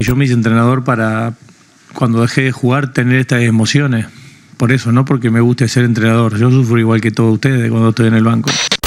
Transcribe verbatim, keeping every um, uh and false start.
Yo me hice entrenador para, cuando dejé de jugar, tener estas emociones. Por eso, no porque me guste ser entrenador. Yo sufro igual que todos ustedes cuando estoy en el banco.